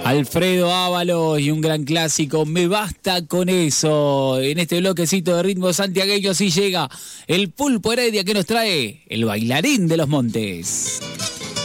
Alfredo Ábalos y un gran clásico, Me Basta Con Eso. En este bloquecito de ritmo santiagueño así llega el Pulpo Heredia que nos trae El Bailarín de los Montes.